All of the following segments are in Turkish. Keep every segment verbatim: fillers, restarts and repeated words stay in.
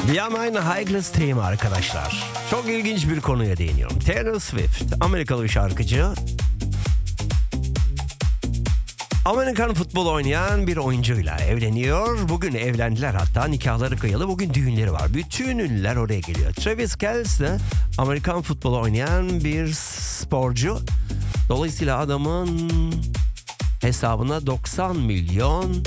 Wir haben ein heikles Thema arkadaşlar. Çok ilginç bir konuya değiniyorum. Taylor Swift, Amerikalı bir şarkıcı. Amerikan futbol oynayan bir oyuncuyla evleniyor. Bugün evlendiler, hatta nikahları kıyılı. Bugün düğünleri var. Bütün ünlüler oraya geliyor. Travis Kelce de Amerikan futbol oynayan bir sporcu. Dolayısıyla adamın hesabına doksan milyon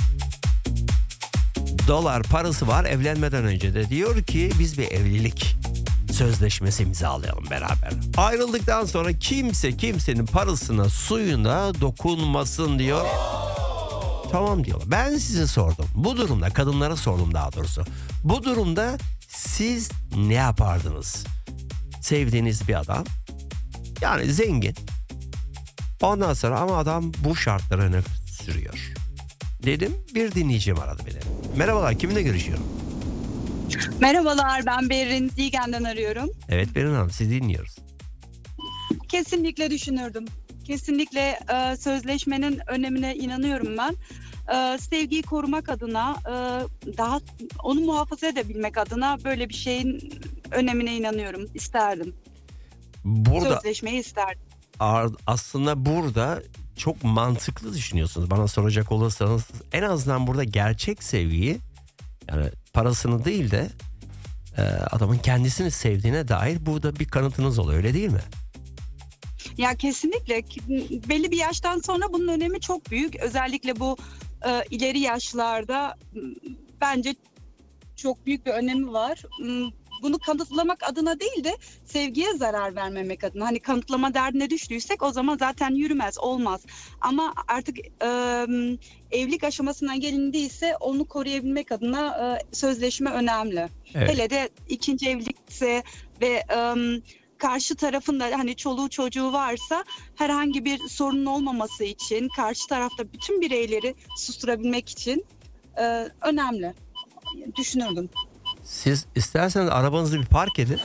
dolar parası var. Evlenmeden önce de diyor ki biz bir evlilik sözleşmesi imzalayalım beraber. Ayrıldıktan sonra kimse kimsenin parasına, suyuna dokunmasın diyor. Tamam diyorlar. Ben size sordum. Bu durumda, kadınlara sordum daha doğrusu. Bu durumda siz ne yapardınız? Sevdiğiniz bir adam, yani zengin. Ondan sonra ama adam bu şartları öne sürüyor. Dedim, bir dinleyicim aradı beni. Merhabalar, kiminle görüşüyorum? Merhabalar, ben Berrin Zigen'den arıyorum. Evet Berin Hanım, sizi dinliyoruz. Kesinlikle düşünürdüm. Kesinlikle e, sözleşmenin önemine inanıyorum ben. E, sevgiyi korumak adına, e, daha onu muhafaza edebilmek adına böyle bir şeyin önemine inanıyorum. İsterdim. Burada Sözleşmeyi isterdim. ar- aslında burada çok mantıklı düşünüyorsunuz. Bana soracak olursanız en azından burada gerçek sevgiyi, yani parasını değil de e, adamın kendisini sevdiğine dair burada bir kanıtınız oluyor, öyle değil mi? Ya kesinlikle belli bir yaştan sonra bunun önemi çok büyük. Özellikle bu e, ileri yaşlarda m, bence çok büyük bir önemi var. M, Bunu kanıtlamak adına değil de sevgiye zarar vermemek adına. Hani kanıtlama derdine düştüysek o zaman zaten yürümez, olmaz. Ama artık e, evlilik aşamasına gelindiyse onu koruyabilmek adına e, sözleşme önemli. Evet. Hele de ikinci evlilikse ve e, karşı tarafın da hani çoluğu çocuğu varsa herhangi bir sorunun olmaması için, karşı tarafta bütün bireyleri susturabilmek için e, önemli. Düşünürdüm. Siz isterseniz arabanızı bir park edin.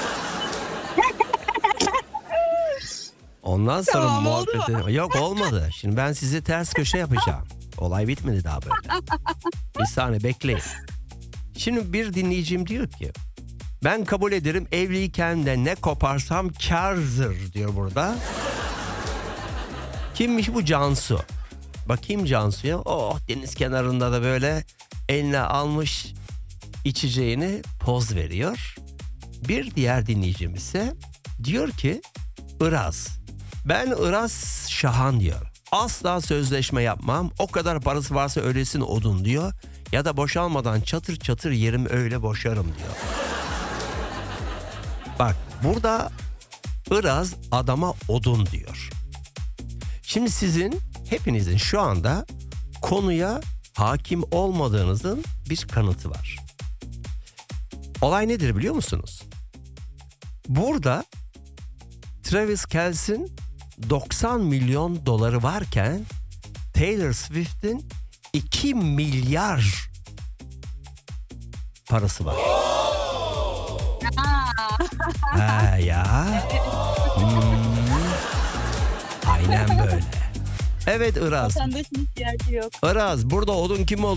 Ondan sonra Tamam, oldu muhabbeti... Yok olmadı. Şimdi ben sizi ters köşe yapacağım. Olay bitmedi daha böyle. Bir saniye bekleyin. Şimdi bir dinleyicim diyor ki ben kabul ederim, evliyken de ne koparsam kârdır diyor burada. Kimmiş bu? Cansu. Bakayım Cansu'ya. Oh, deniz kenarında da böyle eline almış içeceğini poz veriyor. Bir diğer dinleyicim ise diyor ki Iraz. Ben Iraz Şahan diyor. Asla sözleşme yapmam. O kadar parası varsa öylesin odun diyor. Ya da boşalmadan çatır çatır yerim öyle boşarım diyor. Bak burada Iraz adama odun diyor. Şimdi sizin hepinizin şu anda konuya hakim olmadığınızın bir kanıtı var. Olay nedir biliyor musunuz? Burada Travis Kelce'in doksan milyon doları varken Taylor Swift'in iki milyar parası var. Ha ya. Hmm. Aynen böyle. Evet Iraz. Vatandaşın ihtiyacı yok. Iraz, burada odun kim ol